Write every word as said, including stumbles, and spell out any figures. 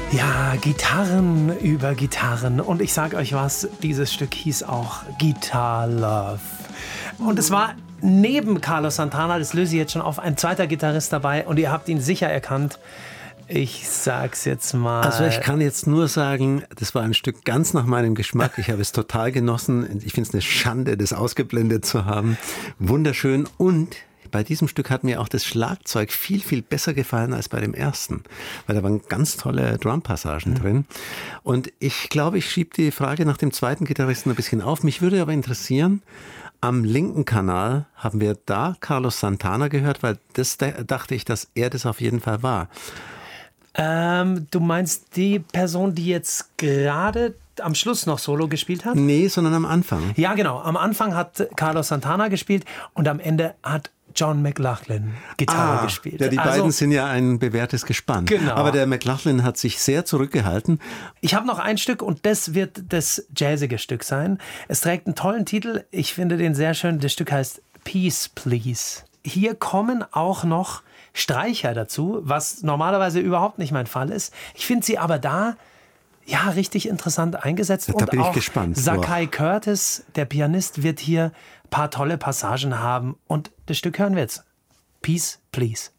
Ja, Gitarren über Gitarren. Und ich sag euch was, dieses Stück hieß auch Guitar Love. Und es war neben Carlos Santana, das löse ich jetzt schon auf, ein zweiter Gitarrist dabei. Und ihr habt ihn sicher erkannt. Ich sag's jetzt mal. Also ich kann jetzt nur sagen, das war ein Stück ganz nach meinem Geschmack. Ich habe es total genossen. Ich finde es eine Schande, das ausgeblendet zu haben. Wunderschön. Und bei diesem Stück hat mir auch das Schlagzeug viel, viel besser gefallen als bei dem ersten. Weil da waren ganz tolle Drumpassagen mhm. drin. Und ich glaube, ich schiebe die Frage nach dem zweiten Gitarristen ein bisschen auf. Mich würde aber interessieren, am linken Kanal haben wir da Carlos Santana gehört, weil das dachte ich, dass er das auf jeden Fall war. Ähm, du meinst die Person, die jetzt gerade am Schluss noch Solo gespielt hat? Nee, sondern am Anfang. Ja, genau. Am Anfang hat Carlos Santana gespielt und am Ende hat John McLaughlin Gitarre ah, gespielt. Ja, die also, beiden sind ja ein bewährtes Gespann. Genau. Aber der McLaughlin hat sich sehr zurückgehalten. Ich habe noch ein Stück und das wird das jazzige Stück sein. Es trägt einen tollen Titel. Ich finde den sehr schön. Das Stück heißt Peace, Please. Hier kommen auch noch Streicher dazu, was normalerweise überhaupt nicht mein Fall ist. Ich finde sie aber da ja richtig interessant eingesetzt. Da und bin ich auch gespannt. Zakai Curtis, der Pianist, wird hier ein paar tolle Passagen haben. Und das Stück hören wir jetzt. Peace, Please.